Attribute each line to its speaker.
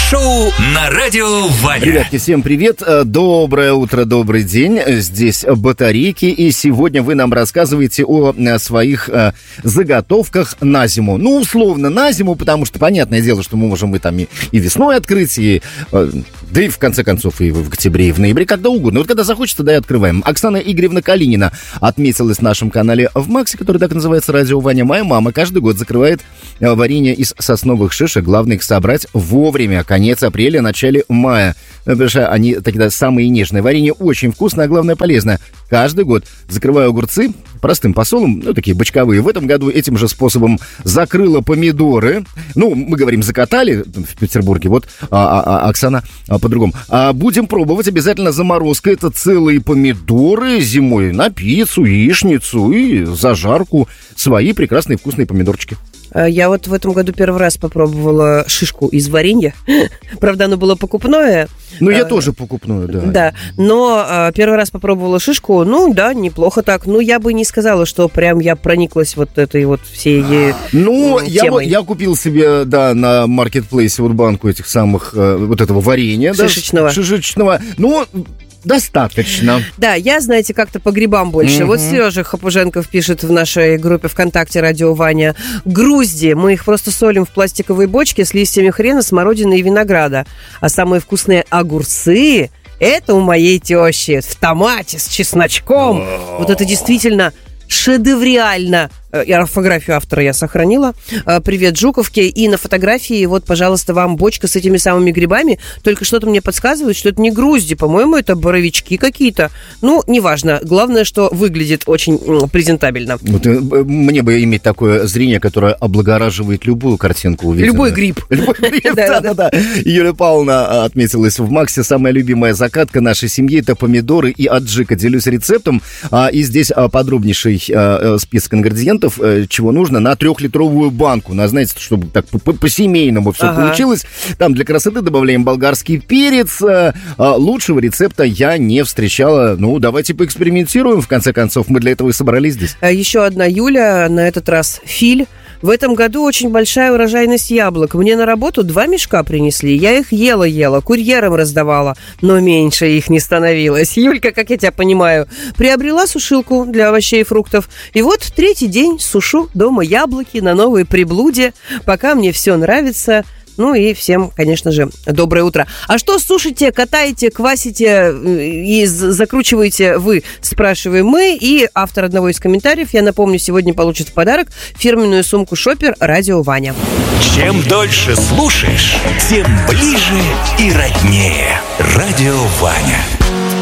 Speaker 1: Шоу на Радио Ваня.
Speaker 2: Ребятки, всем привет. Доброе утро, добрый день. Здесь батарейки. И сегодня вы нам рассказываете о своих заготовках на зиму. Ну, условно, на зиму, потому что, понятное дело, что мы можем и там и весной открыть, и... Да и в конце концов и в октябре, и в ноябре, когда угодно. Вот когда захочется, да и открываем. Оксана Игоревна Калинина отметилась в нашем канале в Максе, который так называется «Радио Ваня». Моя мама каждый год закрывает варенье из сосновых шишек. Главное их собрать вовремя. Конец апреля, начале мая. Потому что они такие самые нежные. Варенье очень вкусное, а главное полезное. Каждый год закрываю огурцы простым посолом, ну, такие бочковые. В этом году этим же способом закрыла помидоры. Ну, мы говорим, закатали в Петербурге. Вот Оксана по-другому. Будем пробовать обязательно заморозка. Это целые помидоры зимой на пиццу, яичницу и зажарку. Свои прекрасные вкусные помидорчики.
Speaker 3: Я вот в этом году первый раз попробовала шишку из варенья. Правда, оно было покупное.
Speaker 2: Ну, я тоже покупную, да.
Speaker 3: Да, но первый раз попробовала шишку, ну, да, неплохо так. Ну, я бы не сказала, что прям я прониклась вот этой вот всей темой.
Speaker 2: Я купил себе, да, на маркетплейсе вот банку этих самых, вот этого варенья.
Speaker 3: Шишечного.
Speaker 2: Да, шишечного. Ну... Достаточно.
Speaker 3: Да, я, знаете, как-то по грибам больше. Вот Сережа Хапуженков пишет в нашей группе ВКонтакте «Радио Ваня». Грузди. Мы их просто солим в пластиковой бочке с листьями хрена, смородины и винограда. А самые вкусные огурцы – это у моей тещи. В томате с чесночком. Вот это действительно шедевриально. Орфографию автора я сохранила. Привет, Жуковке. И на фотографии, вот, пожалуйста, вам бочка с этими самыми грибами. Только что-то мне подсказывает, что это не грузди. По-моему, это боровички какие-то. Ну, неважно. Главное, что выглядит очень презентабельно.
Speaker 2: Вот, мне бы иметь такое зрение, которое облагораживает любую картинку увиденную.
Speaker 3: Любой гриб.
Speaker 2: Любой гриб, да. Юлия Павловна отметилась в Максе. Самая любимая закатка нашей семьи – это помидоры и аджика. Делюсь рецептом. И здесь подробнейший список ингредиентов, чего нужно на 3-литровую банку. Знаете, чтобы так по-семейному все получилось. Там для красоты добавляем болгарский перец. Лучшего рецепта я не встречала. Ну, давайте поэкспериментируем. В конце концов, мы для этого и собрались здесь.
Speaker 3: Еще одна Юля, на этот раз Филь. В этом году очень большая урожайность яблок. Мне на работу 2 мешка принесли. Я их ела, курьерам раздавала, но меньше их не становилось. Юлька, как я тебя понимаю, приобрела сушилку для овощей и фруктов. И вот 3-й день сушу дома яблоки на новой приблуде. Пока мне все нравится. Ну и всем, конечно же, доброе утро. А что сушите, катаете, квасите и закручиваете вы, спрашиваем мы. И автор одного из комментариев, я напомню, сегодня получит в подарок фирменную сумку «Шопер» «Радио Ваня».
Speaker 1: Чем дольше слушаешь, тем ближе и роднее. Радио Ваня.